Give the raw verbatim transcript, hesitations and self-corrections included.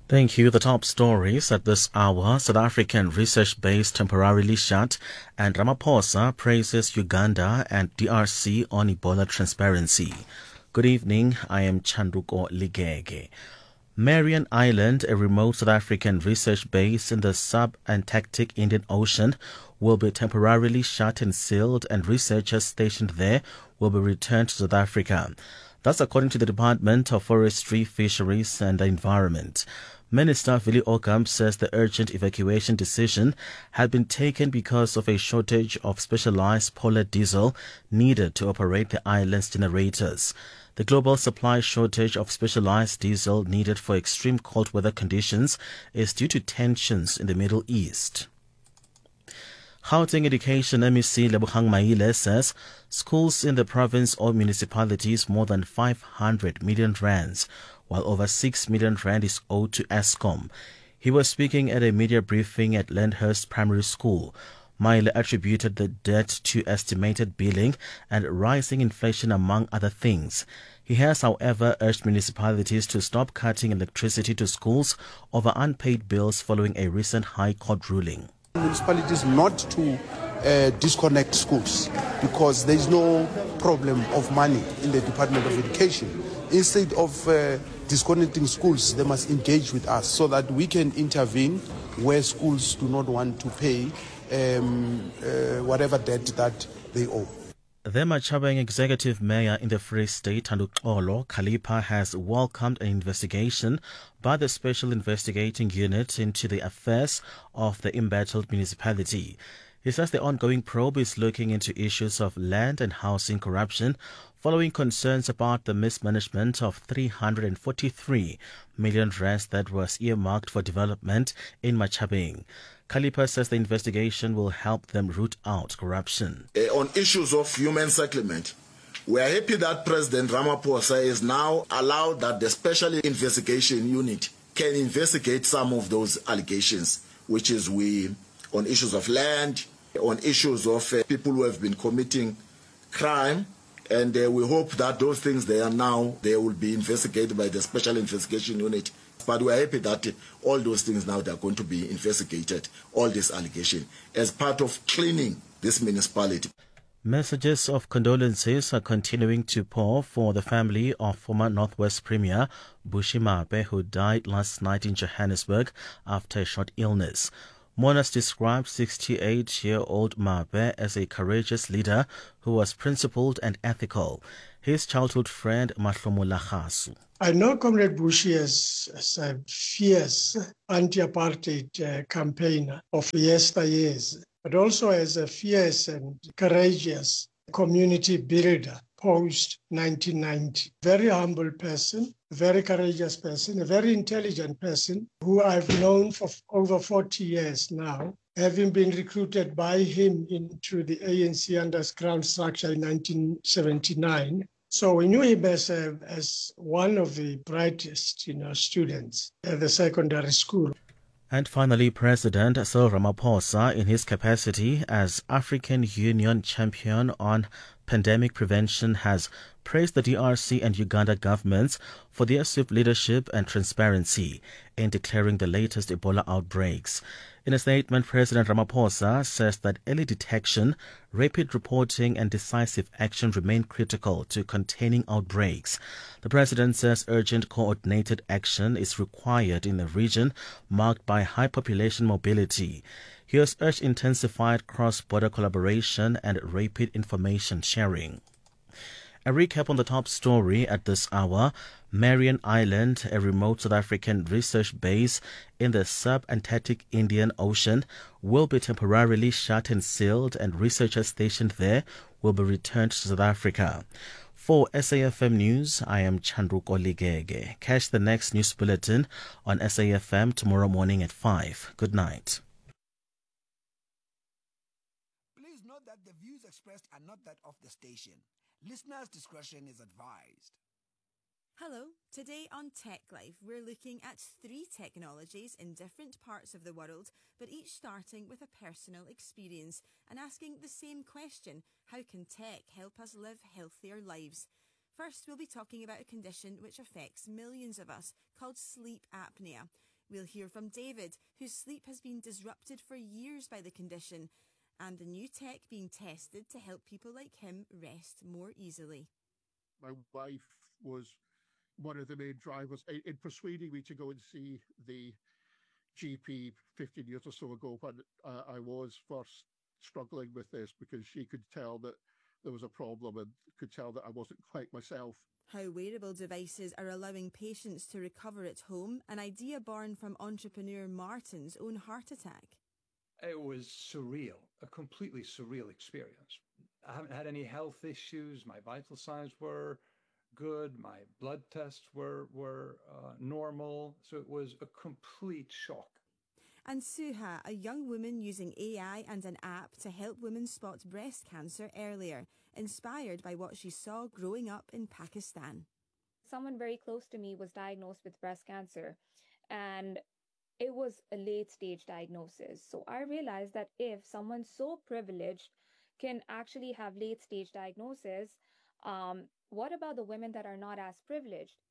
Thank you. The top stories at this hour. South African research base temporarily shut, and Ramaphosa praises Uganda and D R C on Ebola transparency. Good evening. I am Chanduko Ligege. Marian Island, a remote South African research base in the sub-Antarctic Indian Ocean, will be temporarily shut and sealed, and researchers stationed there will be returned to South Africa. That's according to the Department of Forestry, Fisheries and the Environment. Minister Willie Ocamp says the urgent evacuation decision had been taken because of a shortage of specialized polar diesel needed to operate the island's generators. The global supply shortage of specialized diesel needed for extreme cold weather conditions is due to tensions in the Middle East. Gauteng Education M E C Lebogang Maile says schools in the province or municipalities more than five hundred million rands, while over six million rand is owed to Eskom. He was speaking at a media briefing at Landhurst Primary School. Maile attributed the debt to estimated billing and rising inflation among other things. He has, however, urged municipalities to stop cutting electricity to schools over unpaid bills following a recent High Court ruling. Municipalities not to uh, disconnect schools because there is no problem of money in the Department of Education. Instead of uh, disconnecting schools, they must engage with us so that we can intervene where schools do not want to pay um, uh, whatever debt that they owe. The Machabeng Executive Mayor in the Free State, Thanduxolo Khalipha, has welcomed an investigation by the Special Investigating Unit into the affairs of the embattled municipality. He says the ongoing probe is looking into issues of land and housing corruption following concerns about the mismanagement of three hundred forty-three million rands that was earmarked for development in Machabeng. Khalipha says the investigation will help them root out corruption. Uh, on issues of human settlement, we are happy that President Ramaphosa is now allowed that the Special Investigation Unit can investigate some of those allegations, which is we on issues of land, on issues of uh, people who have been committing crime, and uh, we hope that those things they are now, they will be investigated by the Special Investigation Unit. But we are happy that uh, all those things now they are going to be investigated, all these allegations, as part of cleaning this municipality. Messages of condolences are continuing to pour for the family of former Northwest Premier Bushy Mape, who died last night in Johannesburg after a short illness. Mourners described sixty-eight-year-old Mape as a courageous leader who was principled and ethical. His childhood friend Mahlomo Lagasu. I know Comrade Bushy as, as a fierce anti-apartheid uh, campaigner of yesteryears, but also as a fierce and courageous community builder post nineteen ninety. Very humble person, very courageous person, a very intelligent person who I've known for over forty years now, having been recruited by him into the A N C underground structure in nineteen seventy-nine. So we knew him as, a, as one of the brightest, you know, students at the secondary school. And finally, President Cyril Ramaphosa, in his capacity as African Union champion on pandemic prevention, has praised the D R C and Uganda governments for their swift leadership and transparency in declaring the latest Ebola outbreaks. In a statement, President Ramaphosa says that early detection, rapid reporting and decisive action remain critical to containing outbreaks. The president says urgent coordinated action is required in a region marked by high population mobility. He has urged intensified cross-border collaboration and rapid information sharing. A recap on the top story at this hour. Marian Island, a remote South African research base in the sub-Antarctic Indian Ocean, will be temporarily shut and sealed, and researchers stationed there will be returned to South Africa. For S A F M News, I am Chanduko Ligege. Catch the next news bulletin on S A F M tomorrow morning at five. Good night. Please note that the views expressed are not that of the station. Listeners' discretion is advised. Hello, today on Tech Life we're looking at three technologies in different parts of the world, but each starting with a personal experience and asking the same question: how can tech help us live healthier lives? First, we'll be talking about a condition which affects millions of us called sleep apnea. We'll hear from David, whose sleep has been disrupted for years by the condition, and the new tech being tested to help people like him rest more easily. My wife was one of the main drivers in, in persuading me to go and see the G P fifteen years or so ago when uh, I was first struggling with this, because she could tell that there was a problem and could tell that I wasn't quite myself. How wearable devices are allowing patients to recover at home, an idea born from entrepreneur Martin's own heart attack. It was surreal, a completely surreal experience. I haven't had any health issues. My vital signs were good. My blood tests were, were uh, normal. So it was a complete shock. And Suha, a young woman using A I and an app to help women spot breast cancer earlier, inspired by what she saw growing up in Pakistan. Someone very close to me was diagnosed with breast cancer, and it was a late stage diagnosis. So I realized that if someone so privileged can actually have late stage diagnosis, um, what about the women that are not as privileged?